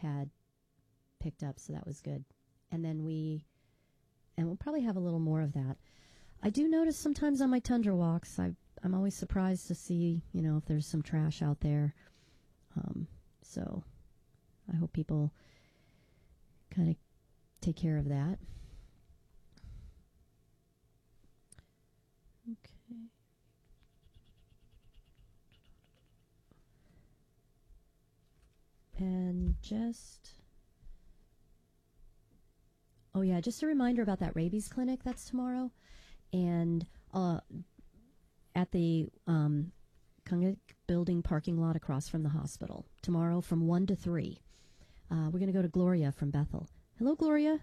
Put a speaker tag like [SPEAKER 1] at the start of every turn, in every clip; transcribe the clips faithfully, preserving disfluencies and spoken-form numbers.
[SPEAKER 1] had picked up, so that was good. And then we, and we'll probably have a little more of that. I do notice sometimes on my tundra walks, I, I'm always surprised to see, you know, if there's some trash out there. Um, so I hope people kind of take care of that. Okay. And just, oh yeah, just a reminder about that rabies clinic that's tomorrow. And uh, at the um, Kungik building parking lot across from the hospital, tomorrow from one to three. Uh, we're going to go to Gloria from Bethel. Hello, Gloria.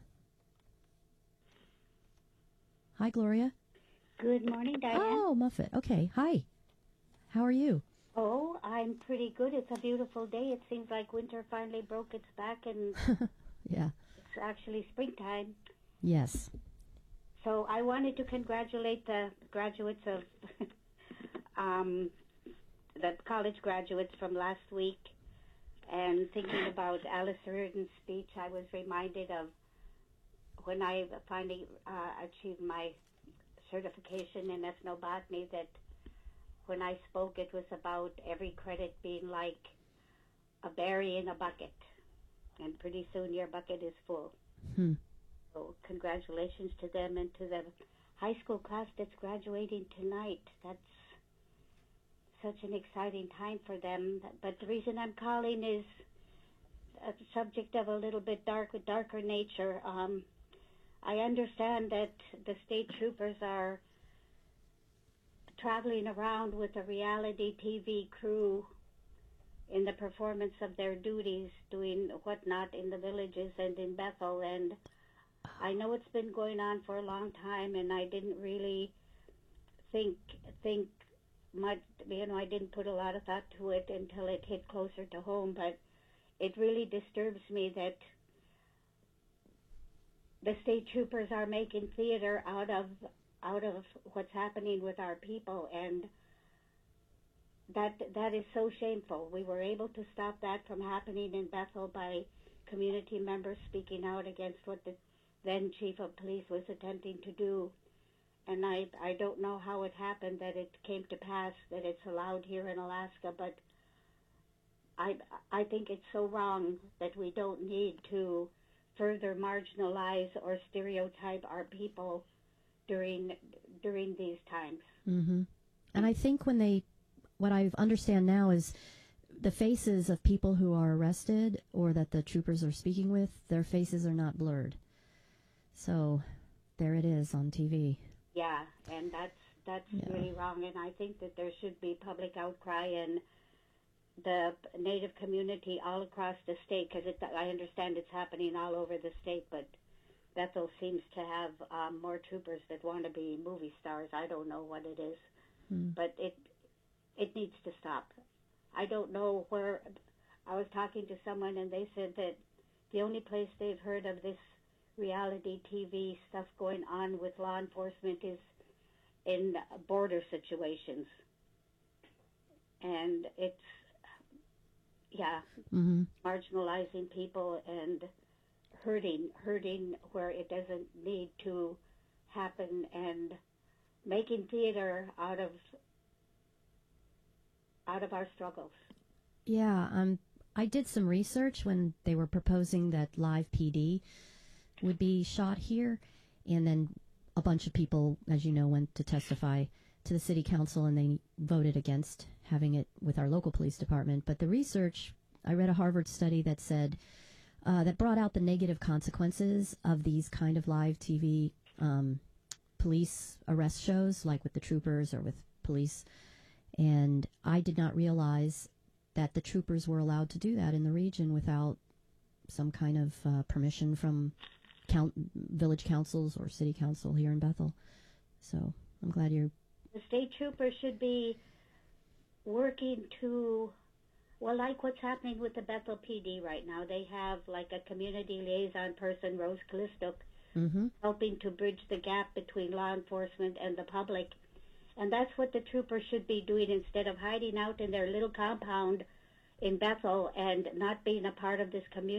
[SPEAKER 1] Hi, Gloria.
[SPEAKER 2] Good morning, Diane.
[SPEAKER 1] Oh, Muffet. Okay. Hi. How are you?
[SPEAKER 2] Oh, I'm pretty good. It's a beautiful day. It seems like winter finally broke its back, and
[SPEAKER 1] yeah,
[SPEAKER 2] it's actually springtime.
[SPEAKER 1] Yes.
[SPEAKER 2] So I wanted to congratulate the graduates of um, the college graduates from last week. And thinking about Alice Riordan's speech, I was reminded of when I finally uh, achieved my certification in ethnobotany, that when I spoke, it was about every credit being like a berry in a bucket. And pretty soon your bucket is full.
[SPEAKER 1] Hmm.
[SPEAKER 2] So congratulations to them and to the high school class that's graduating tonight. That's such an exciting time for them. But the reason I'm calling is a subject of a little bit dark, darker nature. Um, I understand that the state troopers are traveling around with a reality T V crew in the performance of their duties, doing whatnot in the villages and in Bethel. And I know it's been going on for a long time, and I didn't really think think much, you know, I didn't put a lot of thought to it until it hit closer to home. But it really disturbs me that the state troopers are making theater out of out of what's happening with our people, and that that is so shameful. We were able to stop that from happening in Bethel by community members speaking out against what the then chief of police was attempting to do. And I, I don't know how it happened that it came to pass that it's allowed here in Alaska, but I, I think it's so wrong that we don't need to further marginalize or stereotype our people during during these times.
[SPEAKER 1] Mm-hmm. And I think when they, what I understand now is the faces of people who are arrested or that the troopers are speaking with, their faces are not blurred. So there it is on T V.
[SPEAKER 2] Yeah, and that's that's
[SPEAKER 1] yeah.
[SPEAKER 2] really wrong, and I think that there should be public outcry in the Native community all across the state, because I understand it's happening all over the state, but Bethel seems to have um, more troopers that want to be movie stars. I don't know what it is,
[SPEAKER 1] hmm.
[SPEAKER 2] but it it needs to stop. I don't know where. I was talking to someone, and they said that the only place they've heard of this reality T V stuff going on with law enforcement is in border situations. And it's, yeah,
[SPEAKER 1] mm-hmm.
[SPEAKER 2] marginalizing people and hurting, hurting where it doesn't need to happen, and making theater out of out of our struggles.
[SPEAKER 1] Yeah, um, I did some research when they were proposing that live P D would be shot here, and then a bunch of people, as you know, went to testify to the city council, and they voted against having it with our local police department. But the research, I read a Harvard study that said, uh, that brought out the negative consequences of these kind of live T V um, police arrest shows, like with the troopers or with police. And I did not realize that the troopers were allowed to do that in the region without some kind of uh, permission from count, village councils or city council here in Bethel. So I'm glad you're...
[SPEAKER 2] The state troopers should be working to, well, like what's happening with the Bethel P D right now. They have like a community liaison person, Rose Callisto,
[SPEAKER 1] mm-hmm.
[SPEAKER 2] helping to bridge the gap between law enforcement and the public. And that's what the troopers should be doing instead of hiding out in their little compound in Bethel and not being a part of this community.